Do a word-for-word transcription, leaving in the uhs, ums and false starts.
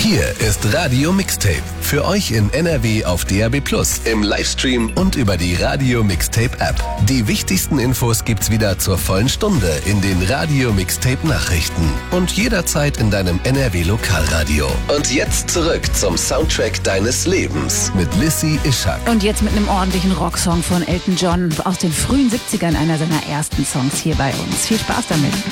Hier ist Radio Mixtape. Für euch in N R W auf D A B plus, im Livestream und über die Radio Mixtape App. Die wichtigsten Infos gibt's wieder zur vollen Stunde in den Radio Mixtape Nachrichten und jederzeit in deinem N R W Lokalradio. Und jetzt zurück zum Soundtrack deines Lebens mit Lissy Ishak. Und jetzt mit einem ordentlichen Rocksong von Elton John aus den frühen siebzigern, einer seiner ersten Songs hier bei uns. Viel Spaß damit.